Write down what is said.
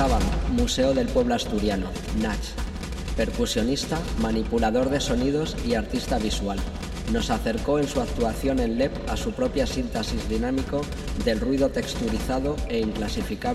Sábano, Museo del Pueblo Asturiano, Nach. Percusionista, manipulador de sonidos y artista visual. Nos acercó en su actuación en LEP a su propia síntesis dinámico del ruido texturizado e inclasificable